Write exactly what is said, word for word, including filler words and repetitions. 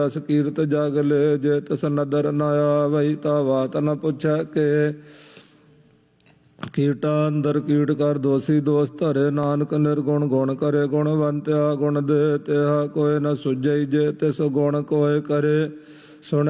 ਅਸ ਕੀਰਤ ਜਗ ਲੈ ਜੇ ਤਿਸ ਨਦਰ ਨ ਆਵਈ ਤਾ ਬਾਤ ਨ ਪੁੱਛੈ ਕੇ ਕੀਟਾ ਅੰਦਰ ਕੀਟ ਕਰ ਦੋਸੀ ਦੋਸ ਧਰੇ ਨਾਨਕ ਨਿਰਗੁਣ ਗੁਣ ਕਰੇ ਗੁਣਵੰਤਿਆ ਗੁਣ ਦੇ ਤਿਹਾ ਕੋਇ ਨ ਸੁਝਈ ਜੇ ਤਿਸ ਗੁਣ ਕੋਇ ਕਰੇ ਸੁਣ